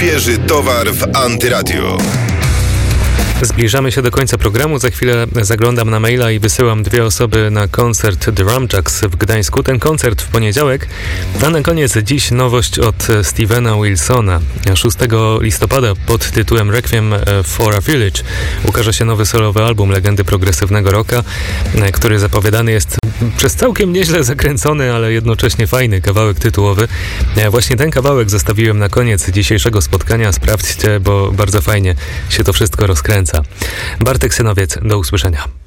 Świeży towar w Antyradiu. Zbliżamy się do końca programu. Za chwilę zaglądam na maila i wysyłam 2 osoby na koncert The Ramjacks w Gdańsku. Ten koncert w poniedziałek. A na koniec dziś nowość od Stevena Wilsona. 6 listopada pod tytułem Requiem for a Village ukaże się nowy solowy album legendy progresywnego rocka, który zapowiadany jest przez całkiem nieźle zakręcony, ale jednocześnie fajny kawałek tytułowy. Właśnie ten kawałek zostawiłem na koniec dzisiejszego spotkania. Sprawdźcie, bo bardzo fajnie się to wszystko rozkręca. Bartek Synowiec, do usłyszenia.